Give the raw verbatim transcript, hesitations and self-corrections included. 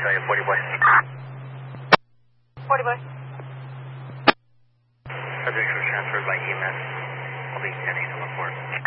tell you, forty boy. forty boy. Subject was transferred by E M S. I'll be ten eight to report.